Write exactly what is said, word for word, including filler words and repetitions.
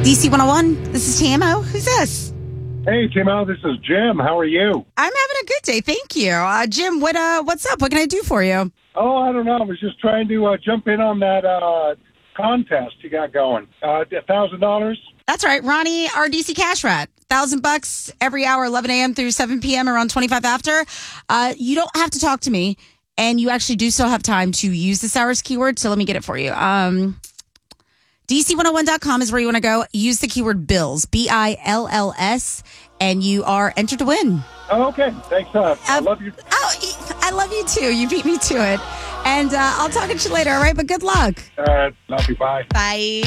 D C one oh one, this is T M O. Who's this? Hey, Timo, this is Jim. How are you? I'm having a good day, thank you. Uh, Jim, what uh, what's up? What can I do for you? Oh, I don't know. I was just trying to uh, jump in on that uh, contest you got going. Uh, one thousand dollars? That's right, Ronnie, our D C Cash Rat. Thousand bucks every hour, eleven a.m. through seven p.m. around twenty-five after. Uh, you don't have to talk to me, and you actually do still have time to use this hour's keyword, so let me get it for you. Um, D C one oh one dot com is where you want to go. Use the keyword bills, B I L L S, and you are entered to win. Oh, okay. Thanks. Uh, I Um, love you. Oh, I love you too. You beat me to it. And uh, I'll talk to you later, all right? But good luck. All right. Love you. Bye. Bye.